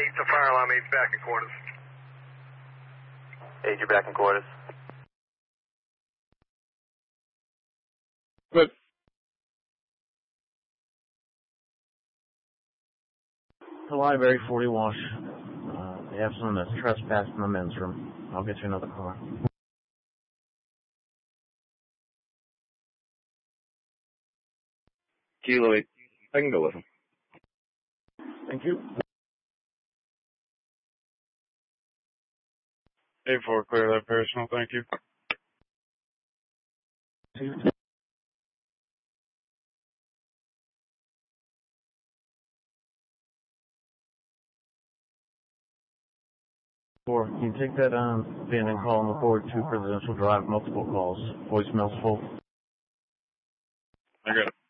to fire alarm, 8's back in quarters. 8, you're back in quarters. Good. The library, 40 Wash. They have someone that's trespassed in the men's room. I'll get you another car. Kilo 8. I can go with him. Thank you. 8-4, clear that personal, thank you. 4, can you take that abandoned call on the forward to Presidential Drive, multiple calls, voicemail's full. I got it.